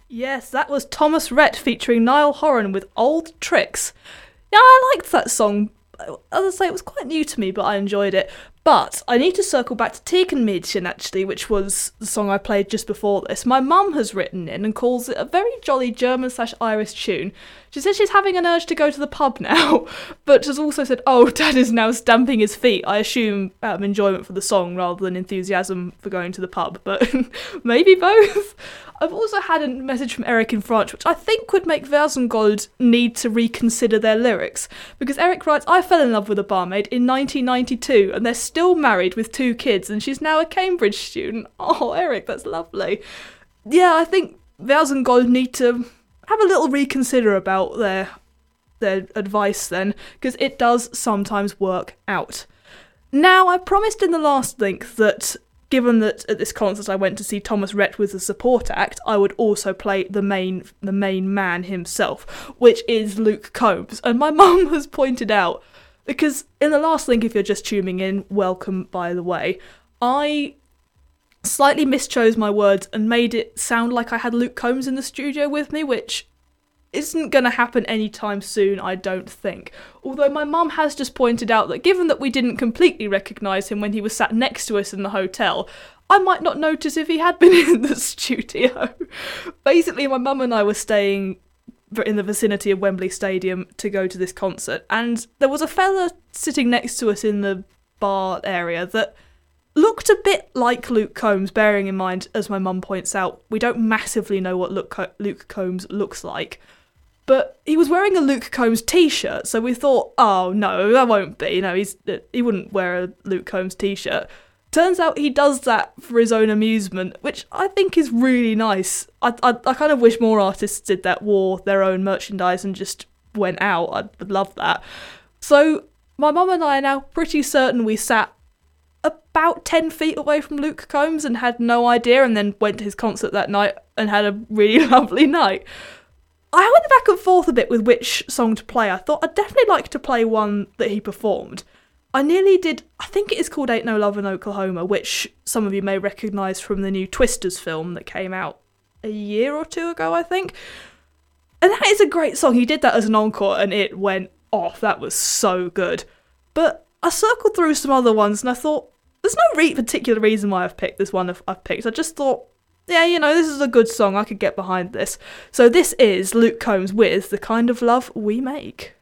Yes, that was Thomas Rhett featuring Niall Horan with Old Tricks. Yeah, I liked that song. As I say, it was quite new to me, but I enjoyed it. But I need to circle back to Tegenmädchen, actually, which was the song I played just before this. My mum has written in and calls it a very jolly German/Irish tune. She says she's having an urge to go to the pub now, but has also said, oh, Dad is now stamping his feet. I assume out of enjoyment for the song rather than enthusiasm for going to the pub, but maybe both. I've also had a message from Eric in France, which I think would make Versengold need to reconsider their lyrics. Because Eric writes, I fell in love with a barmaid in 1992, and they're still married with 2 kids, and she's now a Cambridge student. Oh, Eric, that's lovely. Yeah, I think Versengold need to have a little reconsider about their advice then, because it does sometimes work out. Now, I promised in the last link that given that at this concert I went to see Thomas Rhett with the support act, I would also play the main man himself, which is Luke Combs. And my mum has pointed out, because in the last link, if you're just tuning in, welcome by the way, I slightly mischose my words and made it sound like I had Luke Combs in the studio with me, which isn't going to happen anytime soon, I don't think. Although my mum has just pointed out that given that we didn't completely recognise him when he was sat next to us in the hotel, I might not notice if he had been in the studio. Basically, my mum and I were staying in the vicinity of Wembley Stadium to go to this concert, and there was a fella sitting next to us in the bar area that looked a bit like Luke Combs, bearing in mind, as my mum points out, we don't massively know what Luke Combs looks like. But he was wearing a Luke Combs t-shirt, so we thought, oh no, that won't be. No, he wouldn't wear a Luke Combs t-shirt. Turns out he does that for his own amusement, which I think is really nice. I kind of wish more artists did that, wore their own merchandise and just went out. I would love that. So my mum and I are now pretty certain we sat about 10 feet away from Luke Combs and had no idea, and then went to his concert that night and had a really lovely night. I went back and forth a bit with which song to play. I thought I'd definitely like to play one that he performed. I nearly did, I think it is called Ain't No Love in Oklahoma, which some of you may recognise from the new Twisters film that came out a year or 2 ago, I think. And that is a great song. He did that as an encore and it went off. That was so good. But I circled through some other ones and I thought, there's no particular reason why I've picked this one I've picked. I just thought, yeah, this is a good song, I could get behind this. So this is Luke Combs with The Kind of Love We Make.